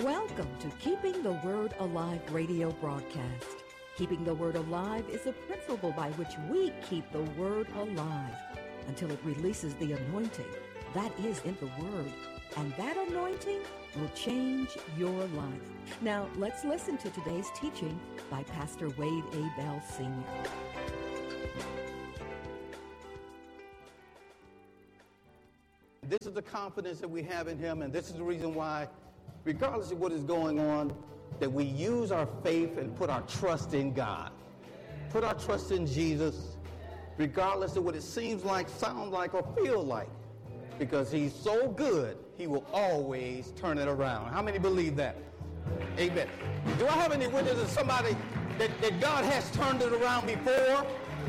Welcome to Keeping the Word Alive radio broadcast. Keeping the Word alive is a principle by which we keep the Word alive until it releases the anointing that is in the Word. And that anointing will change your life. Now, let's listen to today's teaching by Pastor Wade A. Bell Sr. This is the confidence that we have in him, and this is the reason why, regardless of what is going on, that we use our faith and put our trust in God. Put our trust in Jesus, regardless of what it seems like, sound like, or feel like. Because he's so good, he will always turn it around. How many believe that? Amen. Do I have any witnesses of somebody that God has turned it around before?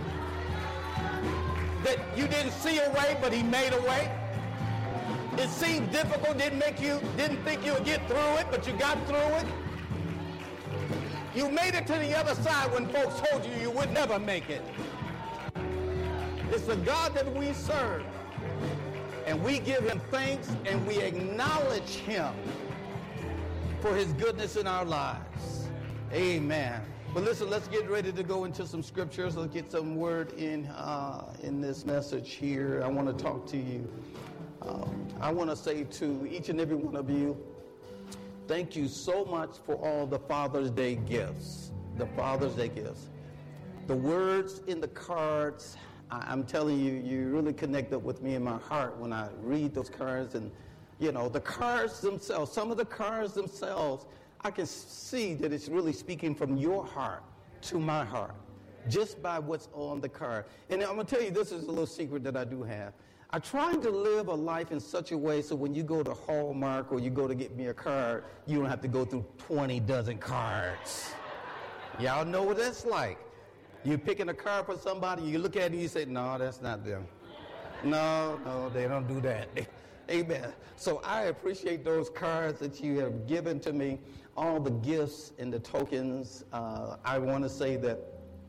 That you didn't see a way, but he made a way? It seemed difficult, didn't think you would get through it, but you got through it. You made it to the other side when folks told you you would never make it. It's the God that we serve. And we give him thanks and we acknowledge him for his goodness in our lives. Amen. But listen, let's get ready to go into some scriptures. Let's get some word in this message here. I want to talk to you. I want to say to each and every one of you, thank you so much for all the Father's Day gifts. The Father's Day gifts. The words in the cards, I'm telling you, you really connect up with me in my heart when I read those cards. And, you know, the cards themselves, some of the cards themselves, I can see that it's really speaking from your heart to my heart, just by what's on the card. And I'm going to tell you, this is a little secret that I do have. I try to live a life in such a way so when you go to Hallmark or you go to get me a card, you don't have to go through 20 dozen cards. Y'all know what that's like. You're picking a card for somebody, you look at it and you say, no, that's not them. No, they don't do that. Amen. So I appreciate those cards that you have given to me, all the gifts and the tokens. I want to say that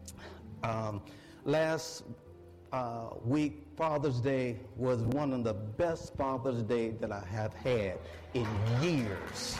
last week, Father's Day was one of the best Father's Day that I have had in years.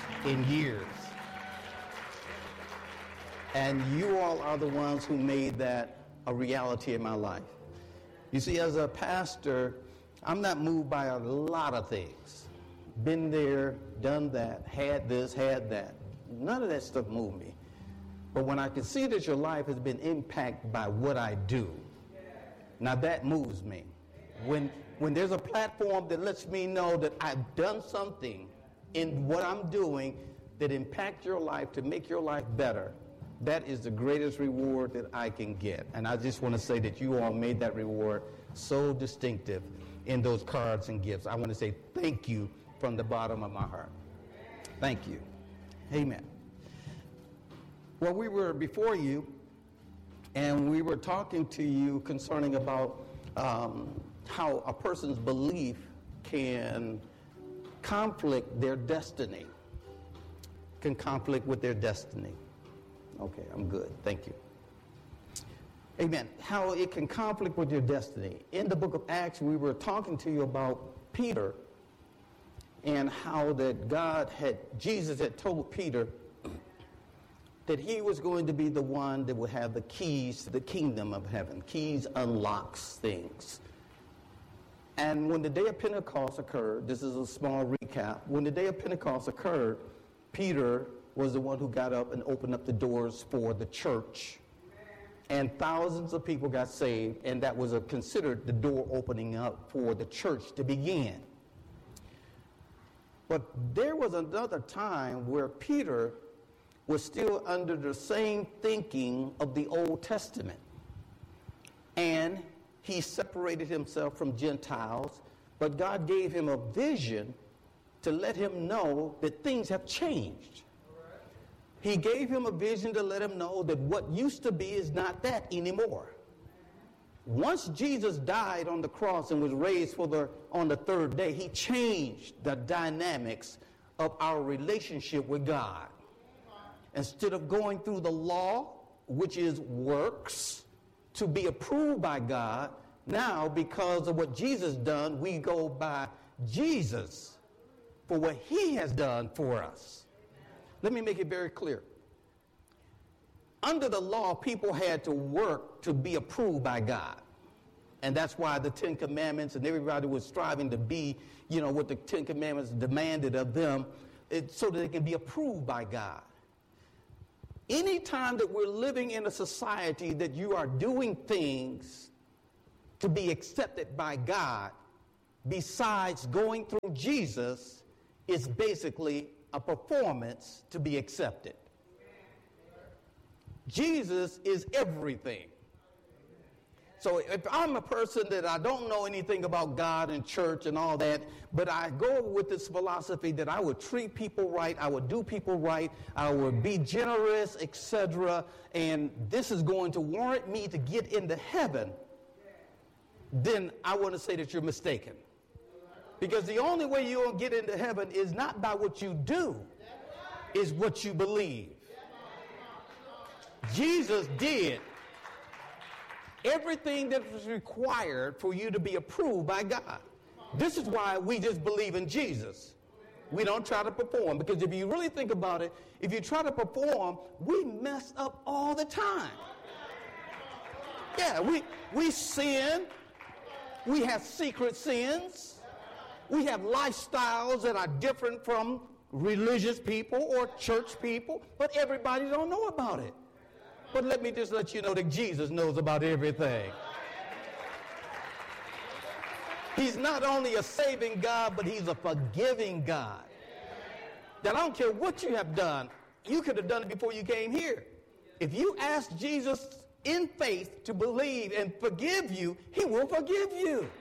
And you all are the ones who made that a reality in my life. You see, as a pastor, I'm not moved by a lot of things. Been there, done that, had this, had that. None of that stuff moved me. But when I can see that your life has been impacted by what I do, now that moves me. When there's a platform that lets me know that I've done something in what I'm doing that impact your life to make your life better, that is the greatest reward that I can get. And I just want to say that you all made that reward so distinctive in those cards and gifts. I want to say thank you from the bottom of my heart. Thank you. Amen. Well, we were before you, and we were talking to you concerning about how a person's belief can conflict their destiny, can conflict with their destiny. Okay, I'm good. Thank you. Amen. How it can conflict with your destiny. In the book of Acts, we were talking to you about Peter and how that Jesus had told Peter that he was going to be the one that would have the keys to the kingdom of heaven. Keys unlocks things. And when the day of Pentecost occurred, this is a small recap, when the day of Pentecost occurred, Peter was the one who got up and opened up the doors for the church. And thousands of people got saved, and that was considered the door opening up for the church to begin. But there was another time where Peter was still under the same thinking of the Old Testament. And he separated himself from Gentiles, but God gave him a vision to let him know that things have changed. He gave him a vision to let him know that what used to be is not that anymore. Once Jesus died on the cross and was raised on the third day, he changed the dynamics of our relationship with God. Instead of going through the law, which is works, to be approved by God, now because of what Jesus done, we go by Jesus for what he has done for us. let me make it very clear. Under the law, people had to work to be approved by God. And that's why the Ten Commandments and everybody was striving to be, what the Ten Commandments demanded of them, so that they can be approved by God. Anytime that we're living in a society that you are doing things to be accepted by God, besides going through Jesus, it's basically a performance to be accepted. Jesus is everything. So if I'm a person that I don't know anything about God and church and all that, but I go with this philosophy that I would treat people right, I would do people right, I would be generous, etc., and this is going to warrant me to get into heaven, then I want to say that you're mistaken. Because the only way you'll get into heaven is not by what you do, is what you believe. Jesus did everything that was required for you to be approved by God. This is why we just believe in Jesus. We don't try to perform, because if you really think about it, if you try to perform, we mess up all the time. Yeah, we sin. We have secret sins. We have lifestyles that are different from religious people or church people, but everybody don't know about it. But let me just let you know that Jesus knows about everything. He's not only a saving God, but he's a forgiving God. That I don't care what you have done, you could have done it before you came here. If you ask Jesus in faith to believe and forgive you, he will forgive you.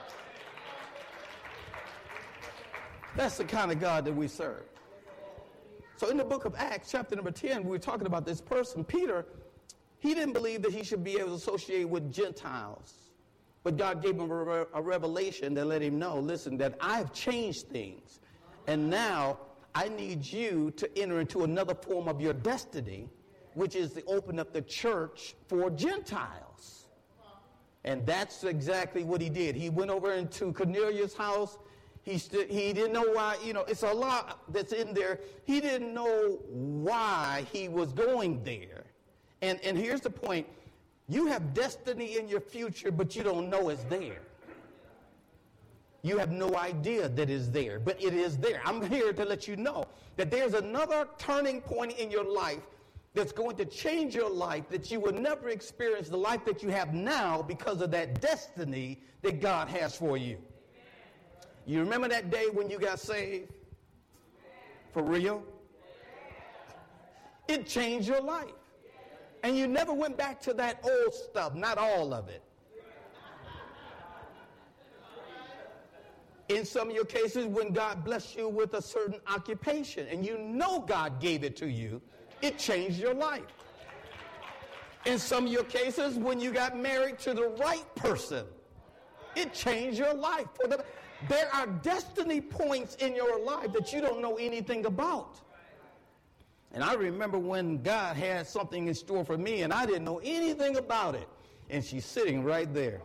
That's the kind of God that we serve. So in the book of Acts, chapter number 10, we were talking about this person, Peter. He didn't believe that he should be able to associate with Gentiles. But God gave him a revelation that let him know, listen, that I've changed things. And now I need you to enter into another form of your destiny, which is to open up the church for Gentiles. And that's exactly what he did. He went over into Cornelius' house. He didn't know why, it's a lot that's in there. He didn't know why he was going there. And here's the point. You have destiny in your future, but you don't know it's there. You have no idea that it's there, but it is there. I'm here to let you know that there's another turning point in your life that's going to change your life, that you will never experience the life that you have now because of that destiny that God has for you. You remember that day when you got saved? For real? It changed your life. And you never went back to that old stuff, not all of it. In some of your cases, when God blessed you with a certain occupation and you know God gave it to you, it changed your life. In some of your cases, when you got married to the right person, it changed your life. There are destiny points in your life that you don't know anything about. And I remember when God had something in store for me and I didn't know anything about it. And she's sitting right there.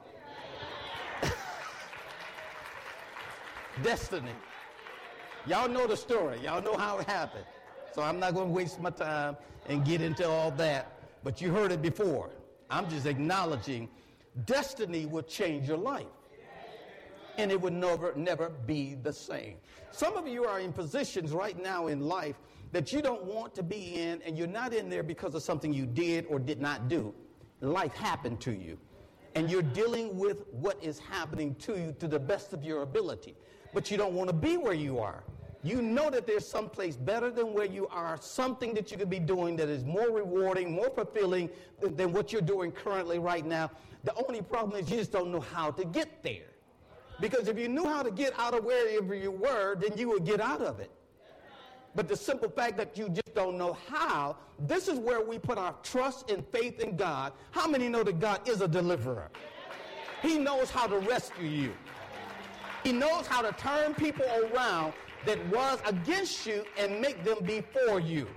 Destiny. Y'all know the story. Y'all know how it happened. So I'm not going to waste my time and get into all that. But you heard it before. I'm just acknowledging destiny will change your life. And it would never be the same. Some of you are in positions right now in life that you don't want to be in, and you're not in there because of something you did or did not do. Life happened to you. And you're dealing with what is happening to you to the best of your ability. But you don't want to be where you are. You know that there's someplace better than where you are, something that you could be doing that is more rewarding, more fulfilling than what you're doing currently right now. The only problem is you just don't know how to get there. Because if you knew how to get out of wherever you were, then you would get out of it. But the simple fact that you just don't know how, this is where we put our trust and faith in God. How many know that God is a deliverer? He knows how to rescue you. He knows how to turn people around that was against you and make them be for you.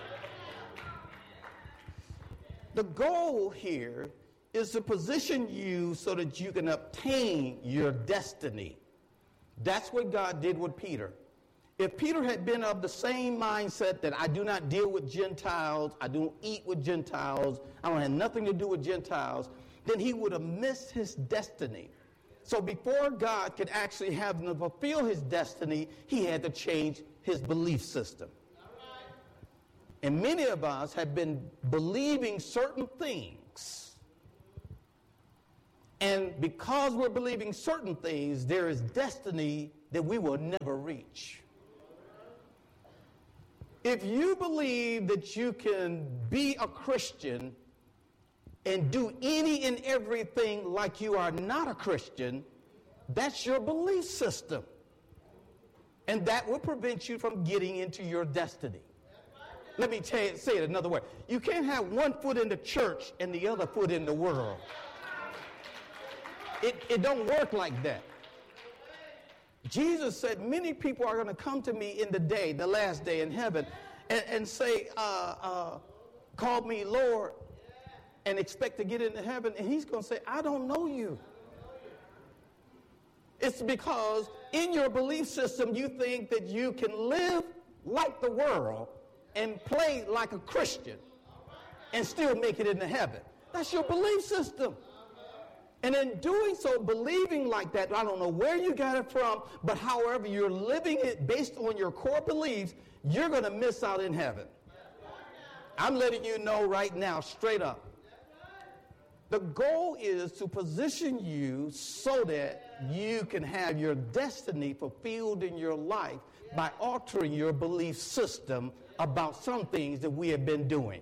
The goal here is to position you so that you can obtain your destiny. That's what God did with Peter. If Peter had been of the same mindset that I do not deal with Gentiles, I don't eat with Gentiles, I don't have nothing to do with Gentiles, then he would have missed his destiny. So before God could actually have him fulfill his destiny, he had to change his belief system. And many of us have been believing certain things. And because we're believing certain things, there is destiny that we will never reach. If you believe that you can be a Christian and do any and everything like you are not a Christian, that's your belief system. And that will prevent you from getting into your destiny. Let me say it another way. You can't have one foot in the church and the other foot in the world. It don't work like that. Jesus said, many people are going to come to me in the last day in heaven, and say, call me Lord, and expect to get into heaven. And he's going to say, I don't know you. It's because in your belief system, you think that you can live like the world and play like a Christian and still make it into heaven. That's your belief system. And in doing so, believing like that, I don't know where you got it from, but however you're living it based on your core beliefs, you're going to miss out in heaven. I'm letting you know right now, straight up. The goal is to position you so that you can have your destiny fulfilled in your life by altering your belief system about some things that we have been doing.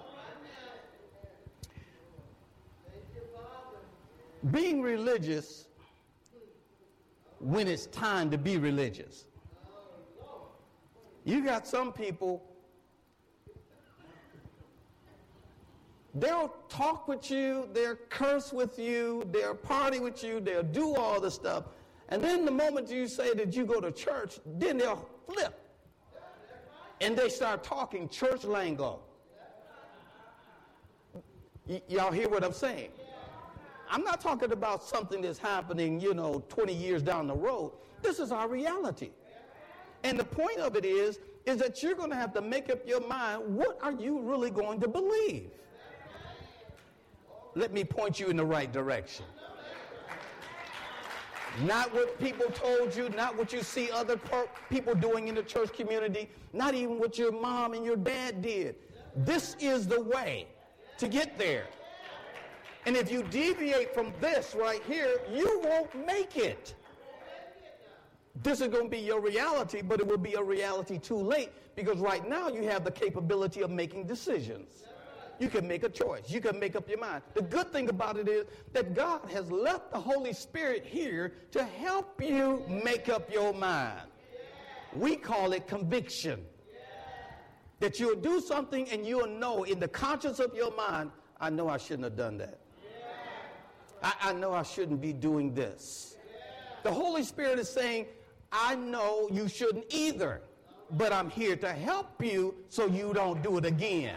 Being religious when it's time to be religious. You got some people, they'll talk with you, they'll curse with you, they'll party with you, they'll do all the stuff. And then the moment you say that you go to church, then they'll flip. And they start talking church lingo. Y'all hear what I'm saying? I'm not talking about something that's happening, 20 years down the road. This is our reality. And the point of it is that you're going to have to make up your mind, what are you really going to believe? Let me point you in the right direction. Not what people told you, not what you see other people doing in the church community, not even what your mom and your dad did. This is the way to get there. And if you deviate from this right here, you won't make it. This is going to be your reality, but it will be a reality too late, because right now you have the capability of making decisions. You can make a choice. You can make up your mind. The good thing about it is that God has left the Holy Spirit here to help you make up your mind. We call it conviction. That you'll do something and you'll know in the conscience of your mind, I know I shouldn't have done that. I know I shouldn't be doing this. The Holy Spirit is saying, I know you shouldn't either, but I'm here to help you so you don't do it again.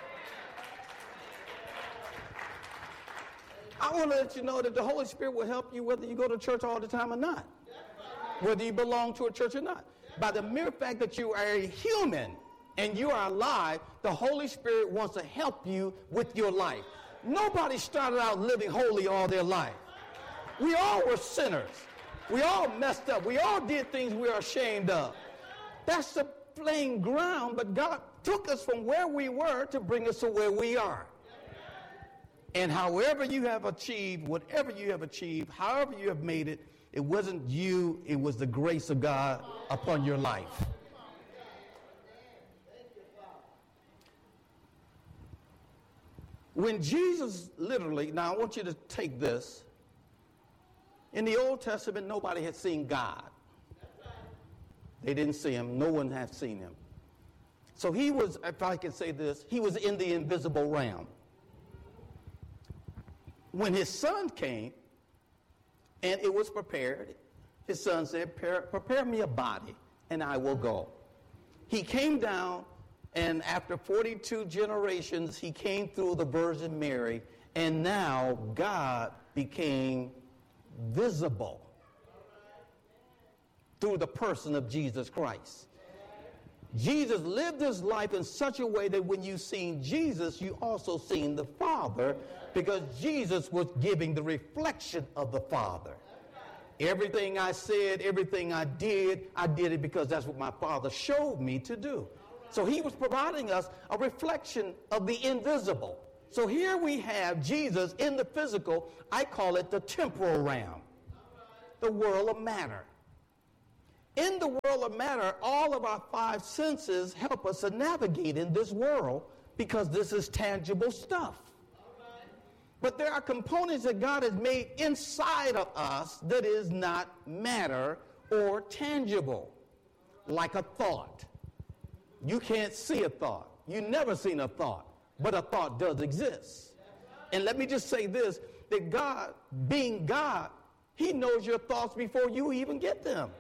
I want to let you know that the Holy Spirit will help you whether you go to church all the time or not, whether you belong to a church or not. By the mere fact that you are a human and you are alive, the Holy Spirit wants to help you with your life. Nobody started out living holy all their life. We all were sinners. We all messed up. We all did things we are ashamed of. That's the plain ground, but God took us from where we were to bring us to where we are. And however you have achieved, whatever you have achieved, however you have made it, it wasn't you, it was the grace of God upon your life. When Jesus literally, now I want you to take this. In the Old Testament, nobody had seen God. They didn't see him. No one had seen him. So he was, if I can say this, he was in the invisible realm. When his son came and it was prepared, his son said, prepare me a body and I will go. He came down, and after 42 generations, he came through the Virgin Mary, and now God became visible through the person of Jesus Christ. Jesus lived his life in such a way that when you seen Jesus, you also seen the Father, because Jesus was giving the reflection of the Father. Everything I said, everything I did it because that's what my Father showed me to do. So he was providing us a reflection of the invisible. So here we have Jesus in the physical. I call it the temporal realm, the world of matter. In the world of matter, all of our five senses help us to navigate in this world because this is tangible stuff. But there are components that God has made inside of us that is not matter or tangible, like a thought. You can't see a thought. You've never seen a thought, but a thought does exist. And let me just say this, that God, being God, he knows your thoughts before you even get them.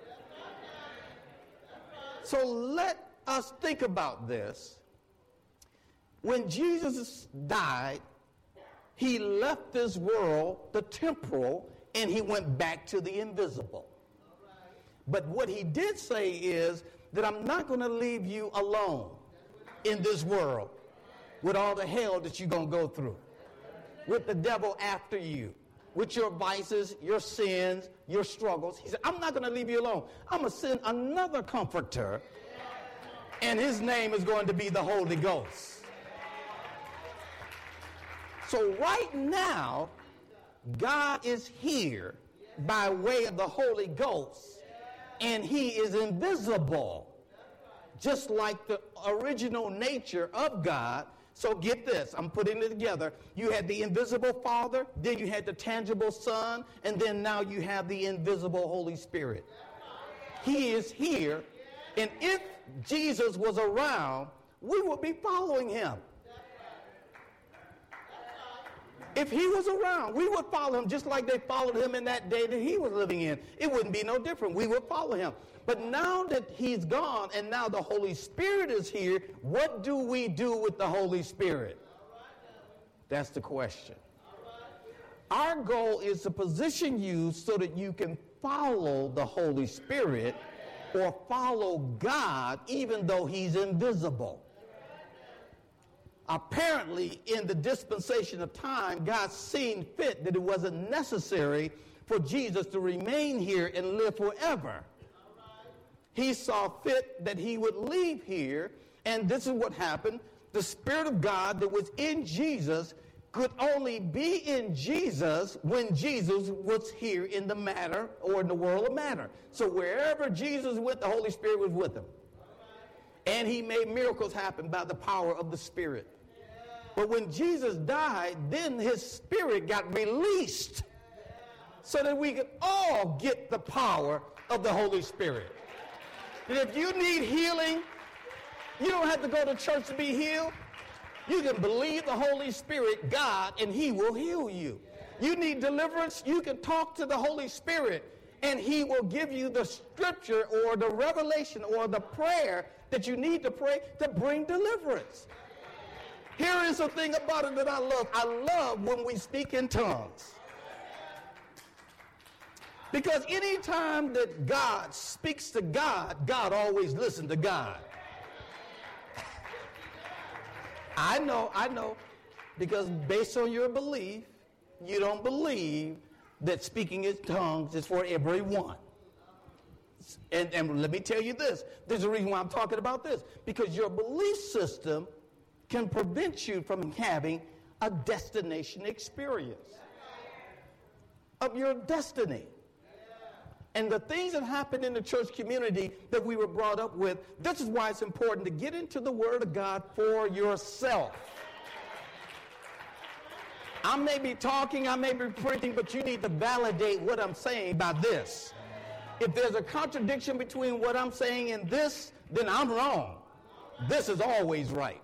So let us think about this. When Jesus died, he left this world, the temporal, and he went back to the invisible. But what he did say is that I'm not going to leave you alone in this world with all the hell that you're going to go through, with the devil after you, with your vices, your sins, your struggles. He said, I'm not going to leave you alone. I'm going to send another comforter, and his name is going to be the Holy Ghost. So right now, God is here by way of the Holy Ghost, and he is invisible, just like the original nature of God. So get this, I'm putting it together. You had the invisible Father, then you had the tangible Son, and then now you have the invisible Holy Spirit. He is here, and if Jesus was around, we would be following him. If he was around, we would follow him just like they followed him in that day that he was living in. It wouldn't be no different. We would follow him. But now that he's gone and now the Holy Spirit is here, what do we do with the Holy Spirit? That's the question. Our goal is to position you so that you can follow the Holy Spirit or follow God even though he's invisible. Apparently, in the dispensation of time, God seen fit that it wasn't necessary for Jesus to remain here and live forever. He saw fit that he would leave here, and this is what happened. The Spirit of God that was in Jesus could only be in Jesus when Jesus was here in the matter or in the world of matter. So wherever Jesus went, the Holy Spirit was with him. And he made miracles happen by the power of the Spirit. But when Jesus died, then his Spirit got released so that we could all get the power of the Holy Spirit. And if you need healing, you don't have to go to church to be healed. You can believe the Holy Spirit, God, and he will heal you. You need deliverance, you can talk to the Holy Spirit, and he will give you the scripture or the revelation or the prayer that you need to pray to bring deliverance. Here is the thing about it that I love. I love when we speak in tongues. Because anytime that God speaks to God, God always listens to God. I know. Because based on your belief, you don't believe that speaking in tongues is for everyone. And let me tell you this. There's a reason why I'm talking about this. Because your belief system can prevent you from having a destination experience of your destiny. And the things that happen in the church community that we were brought up with, this is why it's important to get into the Word of God for yourself. I may be talking, I may be preaching, but you need to validate what I'm saying by this. If there's a contradiction between what I'm saying and this, then I'm wrong. This is always right.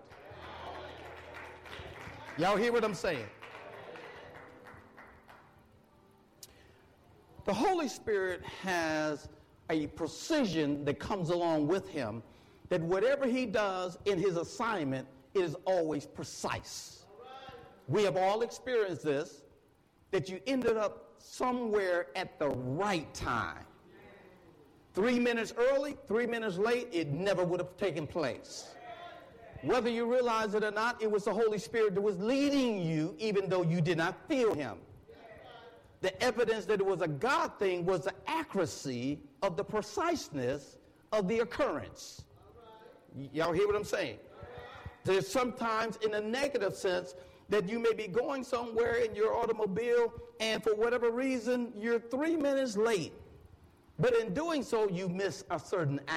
Y'all hear what I'm saying? The Holy Spirit has a precision that comes along with him, that whatever he does in his assignment is always precise. We have all experienced this, that you ended up somewhere at the right time 3 minutes early, 3 minutes late, it never would have taken place. Whether you realize it or not, it was the Holy Spirit that was leading you, even though you did not feel him. The evidence that it was a God thing was the accuracy of the preciseness of the occurrence. Y'all hear what I'm saying? There's sometimes in a negative sense that you may be going somewhere in your automobile and for whatever reason you're 3 minutes late. But in doing so, you miss a certain